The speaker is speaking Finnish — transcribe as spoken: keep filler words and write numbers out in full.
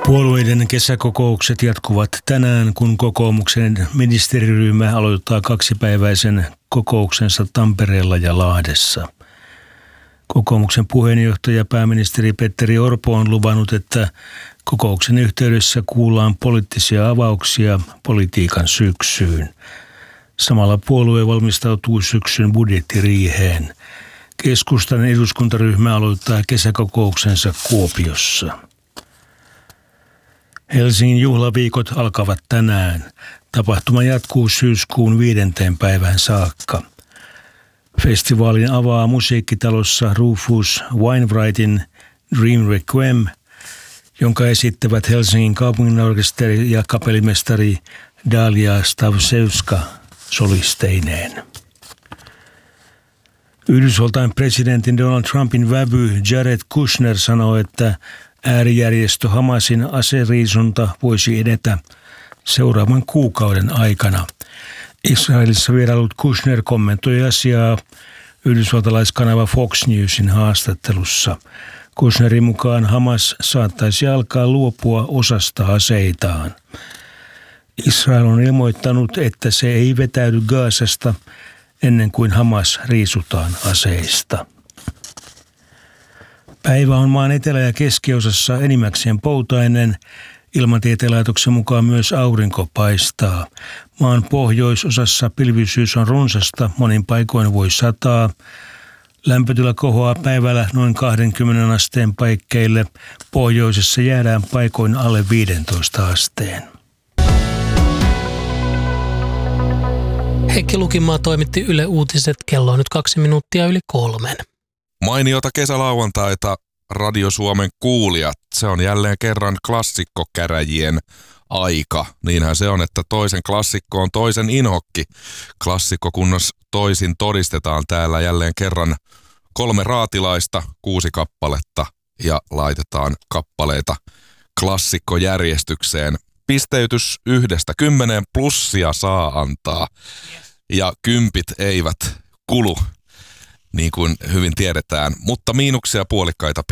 Puolueiden kesäkokoukset jatkuvat tänään, kun kokoomuksen ministeriryhmä aloittaa kaksipäiväisen kokouksensa Tampereella ja Lahdessa. Kokoomuksen puheenjohtaja pääministeri Petteri Orpo on luvannut, että kokouksen yhteydessä kuullaan poliittisia avauksia politiikan syksyyn. Samalla puolue valmistautuu syksyn budjettiriiheen. Keskustan eduskuntaryhmä aloittaa kesäkokouksensa Kuopiossa. Helsingin juhlaviikot alkavat tänään. Tapahtuma jatkuu syyskuun viidenteen päivään saakka. Festivaalin avaa musiikkitalossa Rufus Wainwrightin Dream Requiem, jonka esittävät Helsingin kaupunginorkesteri ja kapellimestari Dalia Stavsevska solisteineen. Yhdysvaltain presidentin Donald Trumpin vävy Jared Kushner sanoo, että äärijärjestö Hamasin aseriisunta voisi edetä seuraavan kuukauden aikana. Israelissa vierailut Kushner kommentoi asiaa yhdysvaltalaiskanava Fox Newsin haastattelussa. Kushnerin mukaan Hamas saattaisi alkaa luopua osasta aseitaan. Israel on ilmoittanut, että se ei vetäydy Gazasta ennen kuin Hamas riisutaan aseista. Päivä on maan etelä- ja keskiosassa enimmäkseen poutainen. Ilmatieteen laitoksen mukaan myös aurinko paistaa. Maan pohjoisosassa pilvisyys on runsasta, monin paikoin voi sataa. Lämpötila kohoaa päivällä noin kaksikymmentä asteen paikkeille. Pohjoisessa jäädään paikoin alle viisitoista asteen. Heikki Lukimaa toimitti Yle Uutiset. Kello on nyt kaksi minuuttia yli kolmen. Mainiota kesälauantaita Radio Suomen kuulijat. Se on jälleen kerran klassikkokäräjien aika. Niinhän se on, että toisen klassikko on toisen inhokki. Klassikkokunnos toisin todistetaan täällä jälleen kerran kolme raatilaista, kuusi kappaletta ja laitetaan kappaleita klassikkojärjestykseen. Pisteytys yhdestä kymmeneen, plussia saa antaa ja kympit eivät kulu, niin kuin hyvin tiedetään, mutta miinuksia puolikkaita